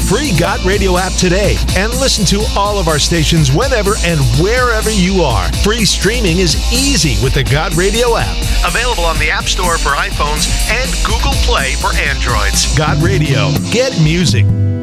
free Got Radio app today and listen to all of our stations whenever and wherever you are. Free streaming is easy with the Got Radio app. Available on the App Store for iPhones and Google Play for Androids. Got Radio. Get music.